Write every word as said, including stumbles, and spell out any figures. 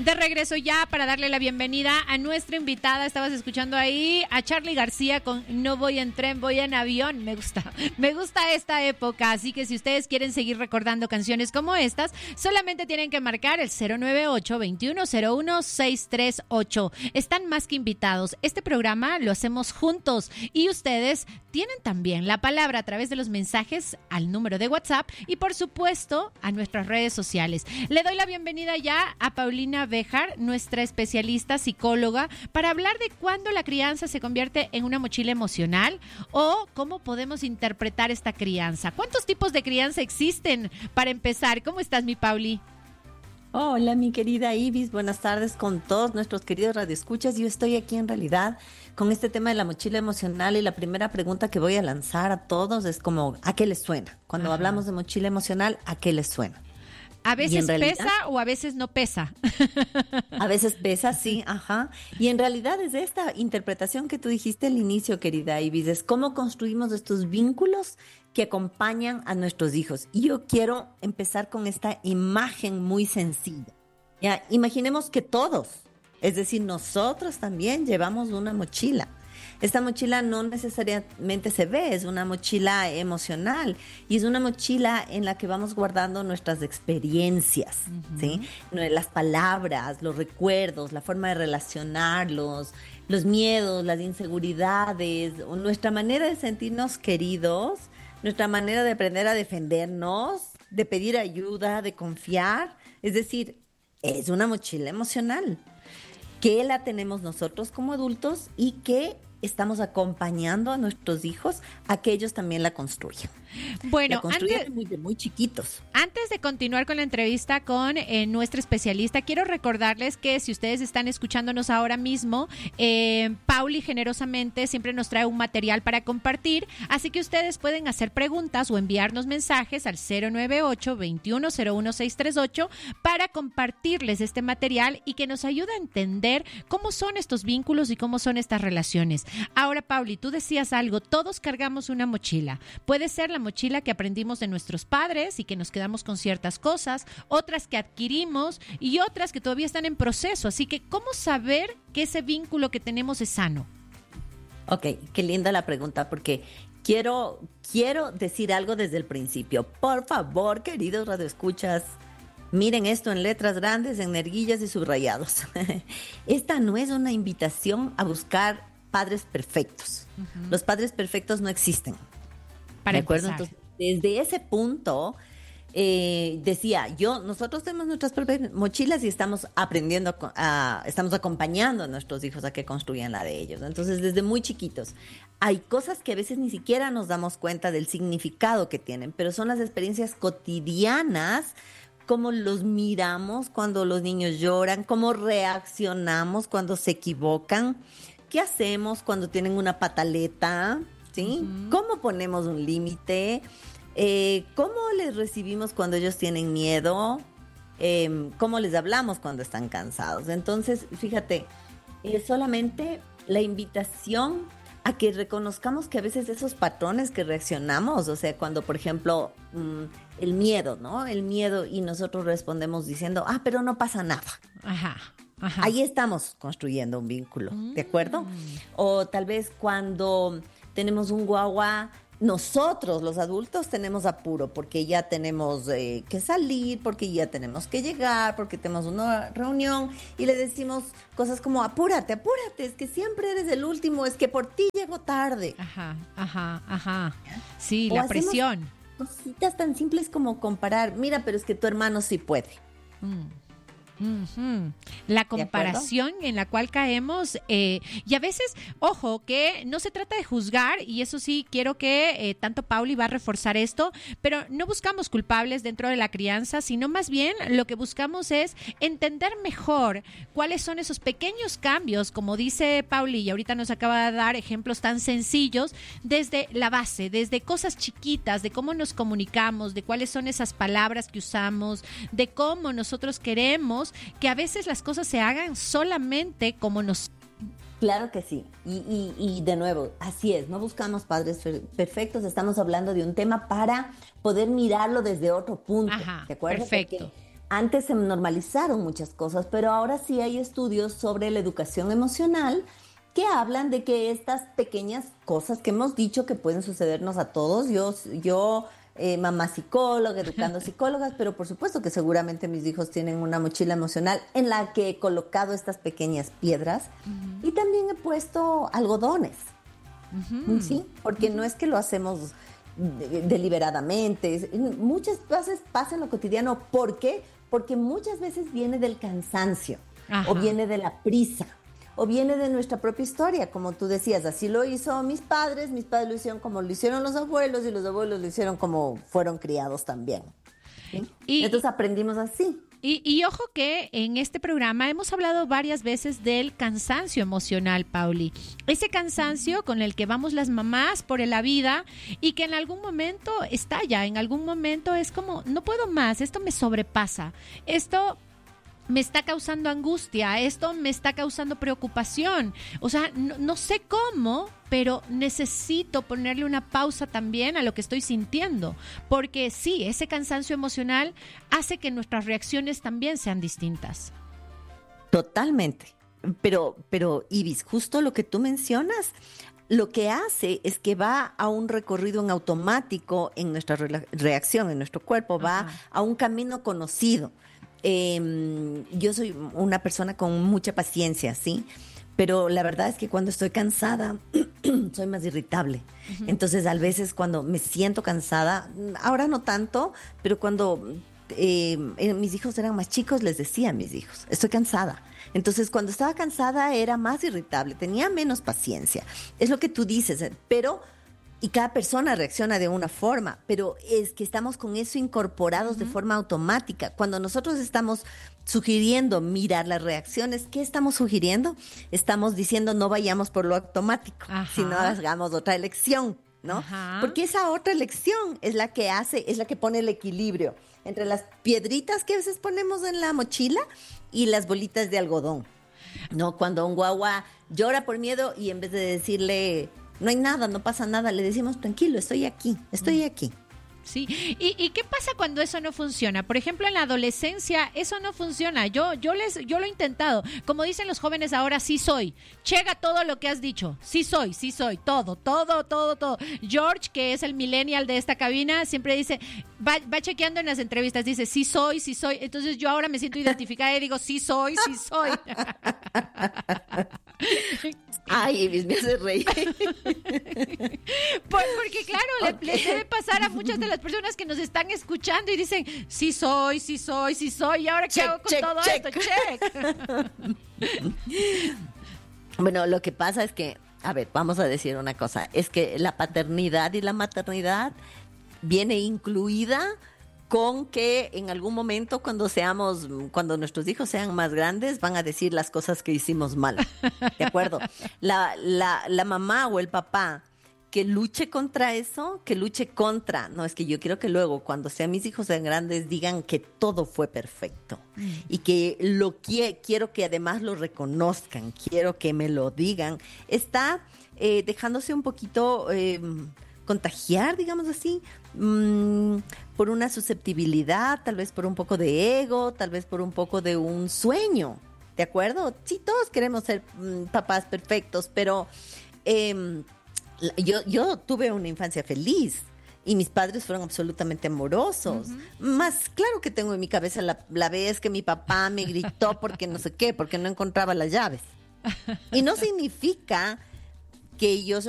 De regreso ya para darle la bienvenida a nuestra invitada. Estabas escuchando ahí a Charly García con No voy en tren, voy en avión. Me gusta, me gusta esta época. Así que si ustedes quieren seguir recordando canciones como estas, solamente tienen que marcar el cero nueve ocho, veintiuno cero uno, seiscientos treinta y ocho. Están más que invitados. Este programa lo hacemos juntos y ustedes tienen también la palabra a través de los mensajes al número de WhatsApp y por supuesto a nuestras redes sociales. Le doy la bienvenida ya a Paulina Béjar, nuestra especialista psicóloga, para hablar de cuándo la crianza se convierte en una mochila emocional o cómo podemos interpretar esta crianza. ¿Cuántos tipos de crianza existen? Para empezar, ¿cómo estás, mi Pauli? Hola, mi querida Ibis, buenas tardes con todos nuestros queridos radioescuchas. Yo estoy aquí en realidad con este tema de la mochila emocional y la primera pregunta que voy a lanzar a todos es como, ¿a qué les suena? Cuando Ajá. hablamos de mochila emocional, ¿a qué les suena? ¿A veces realidad, pesa o a veces no pesa? A veces pesa, sí, ajá. Y en realidad es esta interpretación que tú dijiste al inicio, querida Ibis, es cómo construimos estos vínculos que acompañan a nuestros hijos. Y yo quiero empezar con esta imagen muy sencilla. Ya, imaginemos que todos, es decir, nosotros también llevamos una mochila. Esta mochila no necesariamente se ve, es una mochila emocional y es una mochila en la que vamos guardando nuestras experiencias, uh-huh. ¿sí? Las palabras, los recuerdos, la forma de relacionarlos, los miedos, las inseguridades, nuestra manera de sentirnos queridos, nuestra manera de aprender a defendernos, de pedir ayuda, de confiar. Es decir, es una mochila emocional que la tenemos nosotros como adultos y que estamos acompañando a nuestros hijos a que ellos también la construyan. Bueno, la construyen antes, muy, de muy chiquitos. Antes de continuar con la entrevista con eh, nuestra especialista, quiero recordarles que si ustedes están escuchándonos ahora mismo, eh, Pauli generosamente siempre nos trae un material para compartir, así que ustedes pueden hacer preguntas o enviarnos mensajes al cero nueve ocho, veintiuno cero uno, seiscientos treinta y ocho para compartirles este material y que nos ayude a entender cómo son estos vínculos y cómo son estas relaciones. Ahora, Pauli, tú decías algo, todos cargamos una mochila. Puede ser la mochila que aprendimos de nuestros padres y que nos quedamos con ciertas cosas, otras que adquirimos y otras que todavía están en proceso. Así que, ¿cómo saber que ese vínculo que tenemos es sano? Ok, qué linda la pregunta, porque quiero, quiero decir algo desde el principio. Por favor, queridos radioescuchas, miren esto en letras grandes, en negrillas y subrayados. Esta no es una invitación a buscar padres perfectos. Uh-huh. Los padres perfectos no existen. Para ¿de acuerdo? empezar. Entonces, desde ese punto, eh, decía yo, nosotros tenemos nuestras propias mochilas y estamos aprendiendo, a, estamos acompañando a nuestros hijos a que construyan la de ellos. Entonces, desde muy chiquitos, hay cosas que a veces ni siquiera nos damos cuenta del significado que tienen, pero son las experiencias cotidianas, cómo los miramos cuando los niños lloran, cómo reaccionamos cuando se equivocan, qué hacemos cuando tienen una pataleta, ¿sí? Uh-huh. ¿Cómo ponemos un límite? Eh, ¿Cómo les recibimos cuando ellos tienen miedo? Eh, ¿Cómo les hablamos cuando están cansados? Entonces, fíjate, es solamente la invitación a que reconozcamos que a veces esos patrones que reaccionamos, o sea, cuando, por ejemplo, mmm, el miedo, ¿no? El miedo y nosotros respondemos diciendo, ah, pero no pasa nada. Ajá. Ajá. Ahí estamos construyendo un vínculo, ¿de acuerdo? Mm. O tal vez cuando tenemos un guagua, nosotros los adultos tenemos apuro porque ya tenemos eh, que salir, porque ya tenemos que llegar, porque tenemos una reunión y le decimos cosas como apúrate, apúrate, es que siempre eres el último, es que por ti llego tarde. Ajá, ajá, ajá. Sí, o la presión. Cositas tan simples como comparar, mira, pero es que tu hermano sí puede. Mm. Uh-huh. La comparación en la cual caemos eh, y a veces, ojo, que no se trata de juzgar y eso sí quiero que eh, tanto Pauli va a reforzar esto, pero no buscamos culpables dentro de la crianza, sino más bien lo que buscamos es entender mejor cuáles son esos pequeños cambios, como dice Pauli y ahorita nos acaba de dar ejemplos tan sencillos desde la base, desde cosas chiquitas, de cómo nos comunicamos, de cuáles son esas palabras que usamos, de cómo nosotros queremos que a veces las cosas se hagan solamente como nos... Claro que sí, y, y, y de nuevo, así es, no buscamos padres perfectos, estamos hablando de un tema para poder mirarlo desde otro punto, Ajá, ¿de acuerdo? perfecto. Porque antes se normalizaron muchas cosas, pero ahora sí hay estudios sobre la educación emocional que hablan de que estas pequeñas cosas que hemos dicho que pueden sucedernos a todos, yo, yo eh, mamá psicóloga, educando psicólogas, pero por supuesto que seguramente mis hijos tienen una mochila emocional en la que he colocado estas pequeñas piedras uh-huh. y también he puesto algodones, uh-huh. ¿sí? Porque uh-huh. no es que lo hacemos de, deliberadamente, muchas veces pasa en lo cotidiano. ¿Por qué? Porque muchas veces viene del cansancio Ajá. o viene de la prisa. O viene de nuestra propia historia, como tú decías, así lo hizo mis padres, mis padres lo hicieron como lo hicieron los abuelos y los abuelos lo hicieron como fueron criados también. ¿Sí? Y, Entonces aprendimos así. Y, y ojo que en este programa hemos hablado varias veces del cansancio emocional, Pauli. Ese cansancio con el que vamos las mamás por la vida y que en algún momento estalla, en algún momento es como, no puedo más, esto me sobrepasa, esto me está causando angustia, esto me está causando preocupación. O sea, no, no sé cómo, pero necesito ponerle una pausa también a lo que estoy sintiendo. Porque sí, ese cansancio emocional hace que nuestras reacciones también sean distintas. Totalmente. Pero, pero Ibis, justo lo que tú mencionas, lo que hace es que va a un recorrido en automático en nuestra re- reacción, en nuestro cuerpo, va Ajá. a un camino conocido. Eh, yo soy una persona con mucha paciencia, ¿sí? Pero la verdad es que cuando estoy cansada, soy más irritable. Uh-huh. Entonces, a veces cuando me siento cansada, ahora no tanto, pero cuando eh, mis hijos eran más chicos, les decía a mis hijos, estoy cansada. Entonces, cuando estaba cansada era más irritable, tenía menos paciencia. Es lo que tú dices, pero... Y cada persona reacciona de una forma, pero es que estamos con eso incorporados uh-huh. de forma automática. Cuando nosotros estamos sugiriendo mirar las reacciones, ¿qué estamos sugiriendo? Estamos diciendo no vayamos por lo automático, Ajá. sino hagamos otra elección, ¿no? Ajá. Porque esa otra elección es la que hace, es la que pone el equilibrio entre las piedritas que a veces ponemos en la mochila y las bolitas de algodón, ¿no? Cuando un guagua llora por miedo y en vez de decirle... no hay nada, no pasa nada, le decimos tranquilo, estoy aquí, estoy aquí. Sí, ¿Y, ¿y qué pasa cuando eso no funciona? Por ejemplo, en la adolescencia eso no funciona. Yo yo les yo lo he intentado. Como dicen los jóvenes ahora, sí soy. Chega todo lo que has dicho. Sí soy, sí soy. Todo, todo, todo, todo. George, que es el millennial de esta cabina, siempre dice, va, va chequeando en las entrevistas, dice, sí soy, sí soy. Entonces yo ahora me siento identificada y digo, sí soy, sí soy. Ay, me hace reír. Por, porque claro, okay. le, le debe pasar a muchas de las personas que nos están escuchando y dicen, sí soy, sí soy, sí soy, ¿y ahora qué check, hago con check, todo check. esto? Check. Bueno, lo que pasa es que, a ver, vamos a decir una cosa, es que la paternidad y la maternidad viene incluida con que en algún momento cuando seamos, cuando nuestros hijos sean más grandes, van a decir las cosas que hicimos mal, ¿de acuerdo? La, la, la mamá o el papá que luche contra eso, que luche contra, no, es que yo quiero que luego, cuando sean mis hijos sean grandes, digan que todo fue perfecto mm. y que lo que, quiero que además lo reconozcan, quiero que me lo digan, está eh, dejándose un poquito... Eh, contagiar, digamos así, mmm, por una susceptibilidad, tal vez por un poco de ego, tal vez por un poco de un sueño, ¿de acuerdo? Sí, todos queremos ser mmm, papás perfectos, pero eh, yo, yo tuve una infancia feliz y mis padres fueron absolutamente amorosos. Uh-huh. Más claro que tengo en mi cabeza la, la vez que mi papá me gritó porque no sé qué, porque no encontraba las llaves. Y no significa que yo